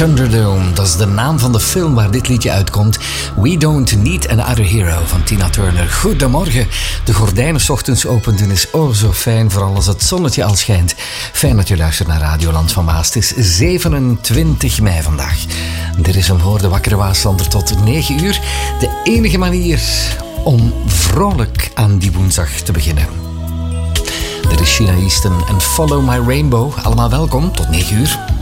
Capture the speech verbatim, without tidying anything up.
Thunderdome, dat is de naam van de film waar dit liedje uitkomt. We Don't Need Another Hero van Tina Turner. Goedemorgen. De gordijnen 's ochtends opent en is oh zo fijn, vooral als het zonnetje al schijnt. Fijn dat je luistert naar Radioland van Maas. Het is zevenentwintig mei vandaag. Dit is een Hoorde Wakkere Waaslander tot negen uur. De enige manier om vrolijk aan die woensdag te beginnen. Dit is Sheena Easton en Follow My Rainbow. Allemaal welkom, tot negen uur.